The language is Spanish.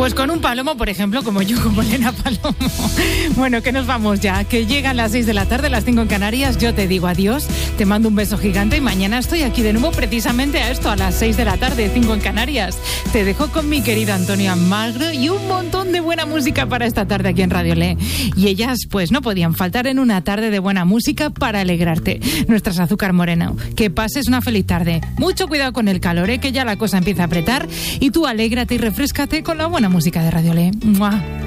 Pues con un palomo, por ejemplo, como yo, como Elena Palomo. Bueno, que nos vamos ya, que llegan las 6 de la tarde, las 5 en Canarias. Yo te digo adiós, te mando un beso gigante y mañana estoy aquí de nuevo precisamente a esto, a las 6 de la tarde, 5 en Canarias. Te dejo con mi querida Antonia Magro y un montón de buena música para esta tarde aquí en Radio Le. Y ellas, pues no podían faltar en una tarde de buena música para alegrarte. Nuestras Azúcar Moreno. Que pases una feliz tarde. Mucho cuidado con el calor, que ya la cosa empieza a apretar. Y tú alégrate y refréscate con la buena música de Radio Le. ¡Mua!